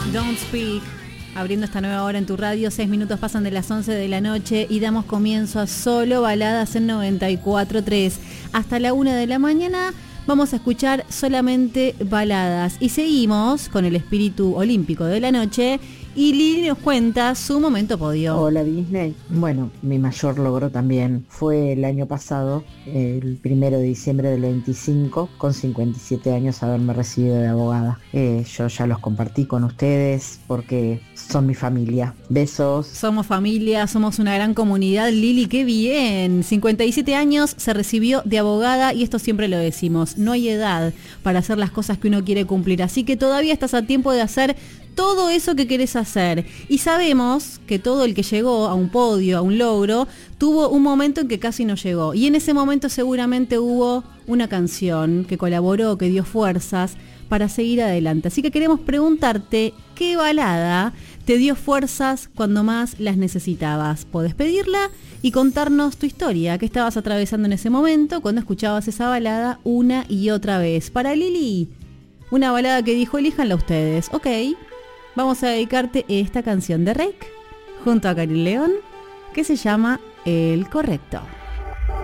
Don't Speak, abriendo esta nueva hora en tu radio. 6 minutos pasan de las 11 de la noche y damos comienzo a Solo Baladas en 94.3. Hasta la 1 de la mañana vamos a escuchar solamente baladas. Y seguimos con el espíritu olímpico de la noche. Y Lili nos cuenta su momento podio. Hola Disney. Bueno, mi mayor logro también fue el año pasado, el 1 de diciembre del 25, con 57 años haberme recibido de abogada. Yo ya los compartí con ustedes porque son mi familia. Besos. Somos familia, somos una gran comunidad. Lili, qué bien. 57 años, se recibió de abogada y esto siempre lo decimos. No hay edad para hacer las cosas que uno quiere cumplir. Así que todavía estás a tiempo de hacer todo eso que querés hacer. Y sabemos que todo el que llegó a un podio, a un logro, tuvo un momento en que casi no llegó. Y en ese momento seguramente hubo una canción que colaboró, que dio fuerzas para seguir adelante. Así que queremos preguntarte, ¿qué balada te dio fuerzas cuando más las necesitabas? Podés pedirla y contarnos tu historia, qué estabas atravesando en ese momento cuando escuchabas esa balada una y otra vez. Para Lili, una balada que dijo, elíjanla ustedes. Ok, vamos a dedicarte esta canción de Rake junto a Karin León que se llama El Correcto.